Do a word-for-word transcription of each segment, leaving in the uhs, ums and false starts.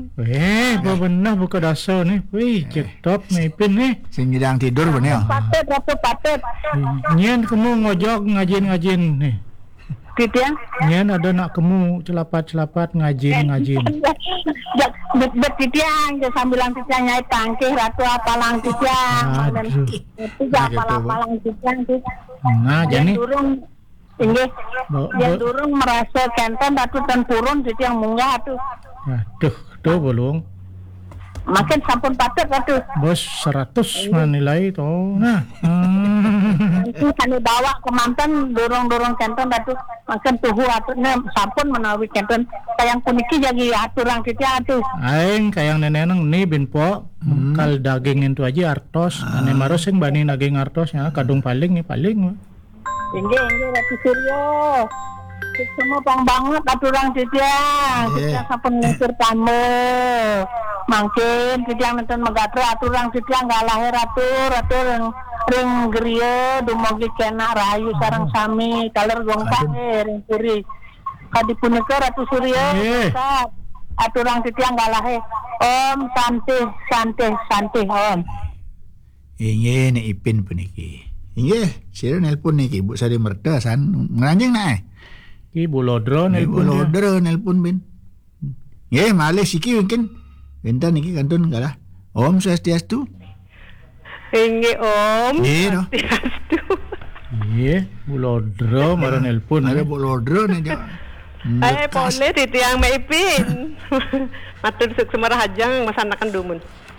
Eh, apa benar buka dasar nih. Wih, cek top Ipin nih. Sing ngidang tidur bener. Patut, patut, patut. Nyen kamu ngojok ngajin-ngajin nih. Gitu ya. Nyen ada nak kamu celapat-celapat ngajin-ngajin. Bet bet titiang, sambilan titiang nyai tangkih ratu apalang titiang. Aduh. Itu apalang titiang tuh. Nah, jadi Durung tinggi. Bo- Yang bo- durung merasa kenten ratu dan purun titiang munggah tuh. aduh, tuh belum. Makin sampun patut ratu. Bos seratus menilai tuh. Nah. Hmm. Nanti kami bawa ke mantan dorong-dorong kenten ratu. Makin tuhu atunya sampun menawi kenten. Kayang puniki jadi aturang titiang tuh. Aing kayak neneneng nih binpo Hmm. kal daging itu aja artos. Ane maros yang bani daging artos ya kadung paling nih paling. Tinggi, tinggi, Ratu Suryo. Semua pang banget aturang titiang. Eh. Titiang sampun ngusir tamu. Mungkin titiang nonton megatre aturang titiang gak lahir atur, atur ring, ring geria, dumugi kena rayu sarang sami, kaler gongkang eh, ring puri. Kadi punika Ratu Suryo. Eh. Ustaz. Aturang titiang gak lahir. Om, santih, santih, santih, om. Inge ni Ipin puniki. Inge, sira nelpon niki Bu Sari Merta san ngeranjing nae. Ki bulodro Ibu nelpon dia. loder nelpon bin. Nge, male siki mungkin. Benta niki kantun galah. Om Swastiastu. Inge om. Nge no. Swastiastu. Iya, bulodro maro nelpon. Ada Bu loder nih jo. Ay, boleh titiang maipin. Matur suk semara hajang masanakan dumun.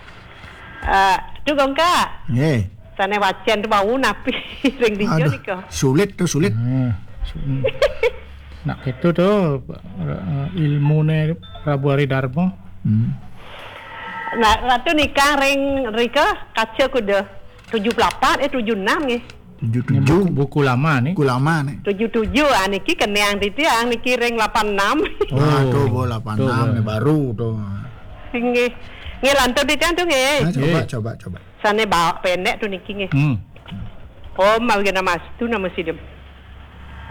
Eh, tu gongka. Nge. Sana wacian tu bau napi ring dijo Aduh, niko. sulit tuh sulit. Nah, su- nak itu tuh uh, ilmu nih Prabu Ari Darmo. Hmm. Nah, ratu nikah ring rika kaca kuda tujuh puluh delapan eh tujuh puluh enam nih. Tujuh Ini tujuh. buku, buku lama nih. Buku lama nih. tujuh puluh tujuh ah niki keneang titiang niki ring delapan puluh enam. Wah, Oh, tuh bola delapan puluh enam tuh, nih baru tuh. Nge nge lantur titiang tuh nge. Nah, coba Eh. coba coba. Sana bawa pendek tuh niki nge. Hmm. Om mau nama mas tu nama sidem.